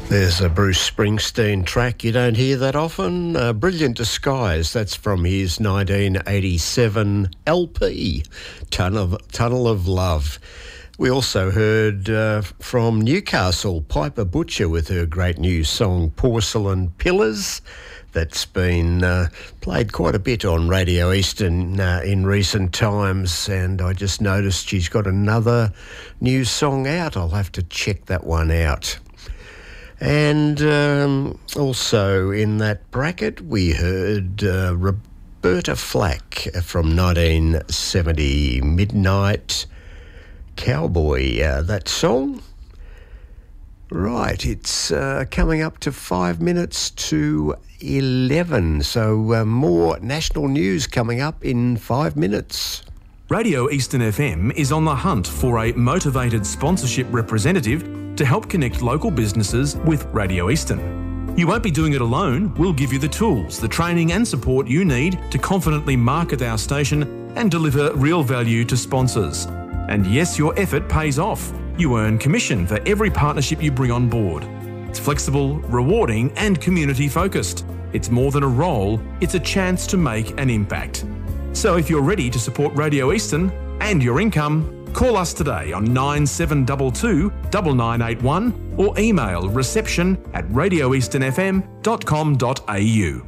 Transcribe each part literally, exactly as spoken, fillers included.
There's a Bruce Springsteen track you don't hear that often. Uh, Brilliant Disguise, that's from his nineteen eighty-seven L P, Tunnel of, Tunnel of Love. We also heard uh, from Newcastle, Piper Butcher with her great new song Porcelain Pillars. That's been uh, played quite a bit on Radio Eastern uh, in recent times, and I just noticed she's got another new song out. I'll have to check that one out. And um, also in that bracket, we heard uh, Roberta Flack from nineteen seventy, Midnight Cowboy, uh, that song. Right, it's uh, coming up to five minutes to eleven, so uh, more national news coming up in five minutes. Radio Eastern F M is on the hunt for a motivated sponsorship representative to help connect local businesses with Radio Eastern. You won't be doing it alone. We'll give you the tools, the training and support you need to confidently market our station and deliver real value to sponsors. And yes, your effort pays off. You earn commission for every partnership you bring on board. It's flexible, rewarding and community focused. It's more than a role, it's a chance to make an impact. So if you're ready to support Radio Eastern and your income, call us today on nine seven two two, nine nine eight one or email reception at radio eastern f m dot com dot a u.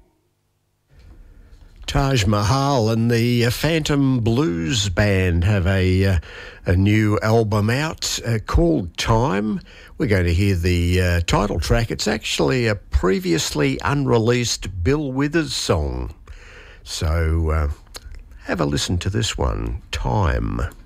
Taj Mahal and the uh, Phantom Blues Band have a uh, a new album out uh, called Time. We're going to hear the uh, title track. It's actually a previously unreleased Bill Withers song. So uh, have a listen to this one, Time.